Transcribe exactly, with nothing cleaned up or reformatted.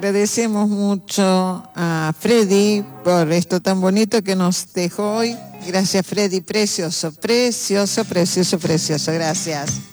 agradecemos mucho a Freddy por esto tan bonito que nos dejó hoy. Gracias, Freddy, precioso, precioso, precioso, precioso. Gracias.